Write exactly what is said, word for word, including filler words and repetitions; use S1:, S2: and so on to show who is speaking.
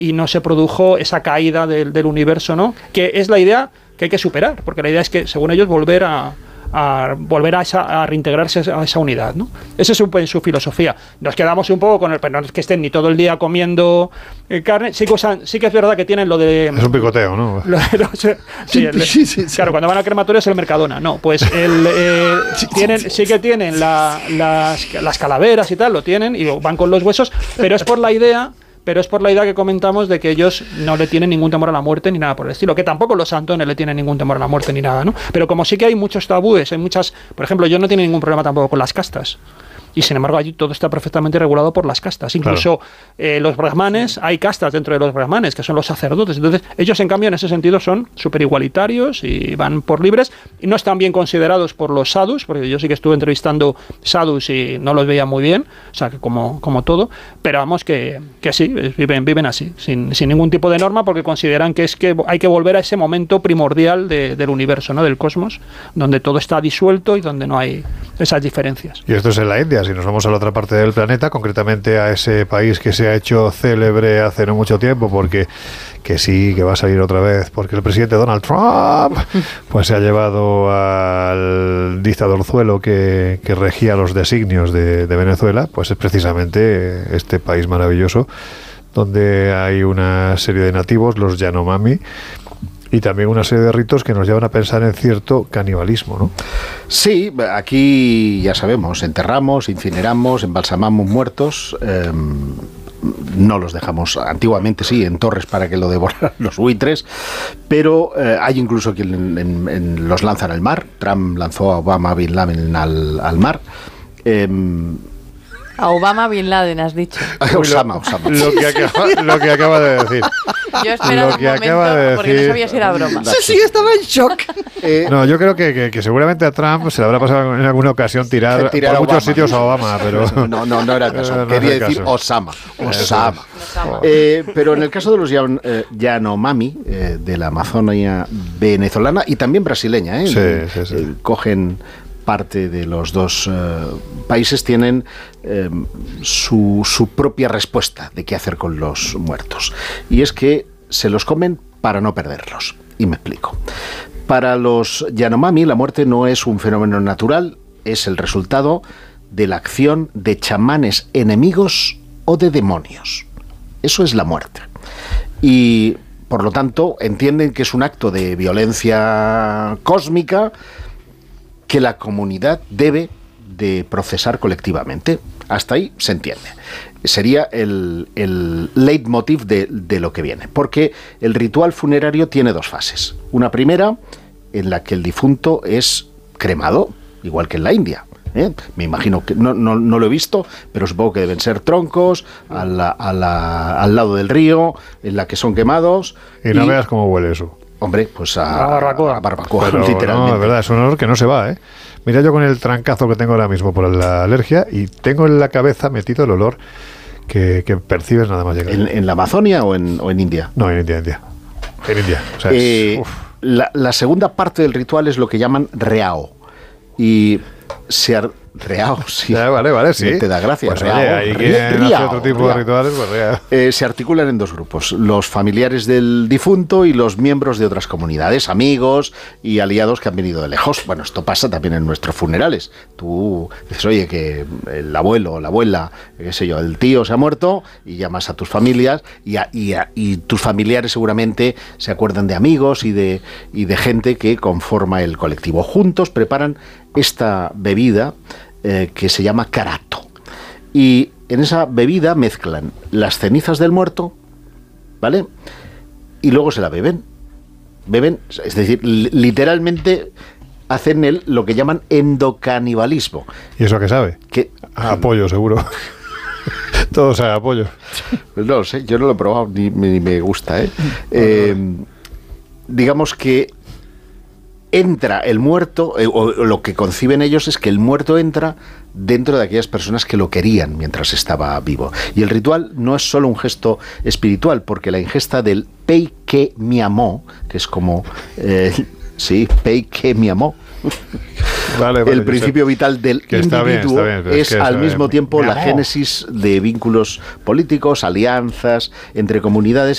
S1: y no se produjo esa caída del, del universo, ¿no? Que es la idea que hay que superar, porque la idea es que, según ellos, volver a, a volver a, esa, a reintegrarse a esa unidad, ¿no? Esa es su, su filosofía. Nos quedamos un poco con el, pero no es que estén ni todo el día comiendo eh, carne, sí que, usan, sí que es verdad que tienen lo de...
S2: Es un picoteo, ¿no?
S1: Lo, lo, sí, el, sí, sí, sí. Claro, cuando van a crematorio es el Mercadona, no, pues el, eh, tienen, sí que tienen la, las, las calaveras y tal, lo tienen y van con los huesos, pero es por la idea... Pero es por la idea que comentamos de que ellos no le tienen ningún temor a la muerte ni nada por el estilo, que tampoco los santones le tienen ningún temor a la muerte ni nada, ¿no? Pero como sí que hay muchos tabúes, hay muchas... Por ejemplo, yo no tengo ningún problema tampoco con las castas. Y sin embargo allí todo está perfectamente regulado por las castas. Incluso claro. eh, los brahmanes, hay castas dentro de los brahmanes, que son los sacerdotes. Entonces ellos en cambio en ese sentido son súper igualitarios y van por libres. Y no están bien considerados por los sadhus, porque yo sí que estuve entrevistando sadhus y no los veía muy bien, o sea que como, como todo. Pero vamos que, que sí, viven, viven así, sin, sin ningún tipo de norma, porque consideran que es que hay que volver a ese momento primordial de, del universo, ¿no? Del cosmos, donde todo está disuelto y donde no hay esas diferencias.
S2: Y esto es en la India. Si nos vamos a la otra parte del planeta, concretamente a ese país que se ha hecho célebre hace no mucho tiempo, porque que sí, que va a salir otra vez, porque el presidente Donald Trump pues se ha llevado al dictadorzuelo que, que regía los designios de, de Venezuela, pues es precisamente este país maravilloso, donde hay una serie de nativos, los Yanomami, y también una serie de ritos que nos llevan a pensar en cierto canibalismo, ¿no?
S3: Sí, aquí ya sabemos, enterramos, incineramos, embalsamamos muertos, eh, no los dejamos, antiguamente sí, en torres para que lo devoraran los buitres, pero eh, hay incluso quien en, en, en los lanzan al mar. Trump lanzó a Obama Bin Laden al, al mar. Eh,
S4: A Obama Bin Laden, has dicho.
S3: Osama, Osama.
S2: Lo que acaba, lo que acaba de decir.
S4: Yo esperaba un momento porque no sabía si era broma.
S5: Sí, sí, estaba en shock.
S2: Eh, no, yo creo que, que, que seguramente a Trump se le habrá pasado en alguna ocasión tirar, tirar por muchos sitios a Obama, pero...
S3: No, no, no era el caso.
S2: No, no
S3: Quería
S2: es el
S3: decir
S2: caso.
S3: Osama. Osama. Osama. Eh, pero en el caso de los Yan, eh, Yanomami, eh, de la Amazonia venezolana y también brasileña, ¿eh?
S2: Sí, sí, sí.
S3: Eh, cogen... parte de los dos eh, países tienen eh, su, su propia respuesta de qué hacer con los muertos. Y es que se los comen para no perderlos. Y me explico. Para los Yanomami, la muerte no es un fenómeno natural, es el resultado de la acción de chamanes enemigos o de demonios. Eso es la muerte. Y, por lo tanto, entienden que es un acto de violencia cósmica que la comunidad debe de procesar colectivamente. Hasta ahí se entiende. Sería el, el leitmotiv de, de lo que viene. Porque el ritual funerario tiene dos fases. Una primera, en la que el difunto es cremado, igual que en la India. ¿eh? Me imagino que, no, no, no lo he visto, pero supongo que deben ser troncos, a la, a la, al lado del río, en la que son quemados.
S2: Y no y, veas cómo huele eso.
S3: Hombre, pues a,
S1: a barbacoa,
S3: a barbacoa
S2: pero
S3: literalmente.
S2: No, de verdad, es un olor que no se va, ¿eh? Mira yo con el trancazo que tengo ahora mismo por la alergia y tengo en la cabeza metido el olor que, que percibes nada más llegar.
S3: ¿En, en la Amazonia o en, o en India?
S2: No, en India, India. En India. O sea,
S3: eh,
S2: es,
S3: la, la segunda parte del ritual es lo que llaman reao. Y se... Ar- Reao, sí.
S2: Ya, vale, vale, sí.
S3: Te da gracia.
S2: Pues
S3: reao,
S2: oye, hay quien hace otro tipo reao. de rituales, pues reao.
S3: Eh, se articulan en dos grupos: los familiares del difunto y los miembros de otras comunidades, amigos y aliados que han venido de lejos. Bueno, esto pasa también en nuestros funerales. Tú dices, oye, que el abuelo, la abuela, qué sé yo, el tío se ha muerto y llamas a tus familias y, a, y, a, y tus familiares seguramente se acuerdan de amigos y de, y de gente que conforma el colectivo. Juntos preparan esta bebida eh, que se llama carato. Y en esa bebida mezclan las cenizas del muerto, ¿vale? Y luego se la beben. Beben, es decir, literalmente hacen el, lo que llaman endocanibalismo.
S2: ¿Y eso a qué sabe?
S3: Que,
S2: a pollo, seguro. Todo sabe a pollo.
S3: Pues no lo sé, yo no lo he probado, ni, ni me gusta, ¿eh? eh digamos que entra el muerto, eh, o, o lo que conciben ellos es que el muerto entra dentro de aquellas personas que lo querían mientras estaba vivo. Y el ritual no es solo un gesto espiritual, porque la ingesta del pei que mi amó, que es como, eh, sí, pei que mi amó, vale, vale, el principio vital del individuo bien, bien, es, es que al mismo bien. tiempo la génesis de vínculos políticos, alianzas entre comunidades